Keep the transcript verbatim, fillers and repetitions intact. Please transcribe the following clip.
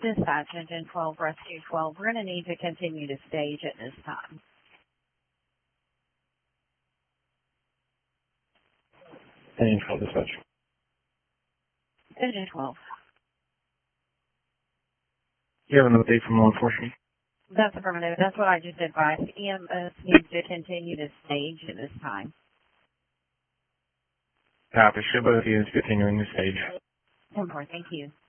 Dispatch Engine twelve, Rescue twelve. We're going to need to continue to stage at this time. Engine twelve, dispatch. Engine twelve. You have an update from law enforcement? That's affirmative. That's what I just advised. E M S needs to continue to stage at this time. Copy. Ship both units continuing the stage. ten four, thank you.